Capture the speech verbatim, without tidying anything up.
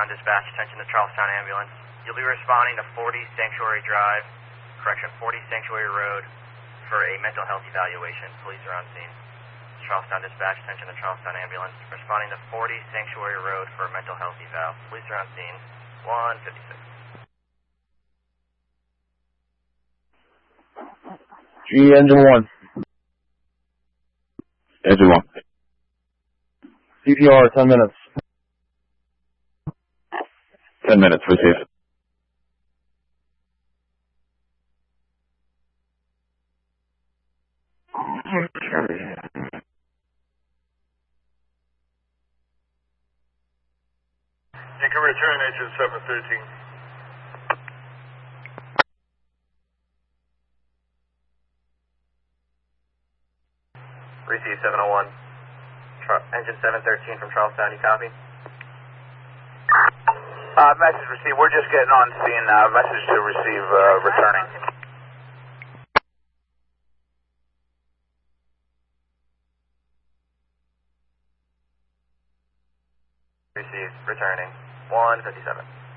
Charlestown Dispatch, attention to Charlestown Ambulance. You'll be responding to forty Sanctuary Drive, correction, forty Sanctuary Road for a mental health evaluation. Police are on scene. Charlestown Dispatch, attention to Charlestown Ambulance, responding to forty Sanctuary Road for a mental health eval. Police are on scene. one fifty-six. G engine one. Engine one. C P R, ten minutes. ten minutes, receive. You can return engine seven thirteen. Receive seven oh one. Tra- engine seven thirteen from Charlestown, you copy? Uh, message received. We're just getting on scene now. Message to receive, uh, returning. Received, returning. one fifty-seven.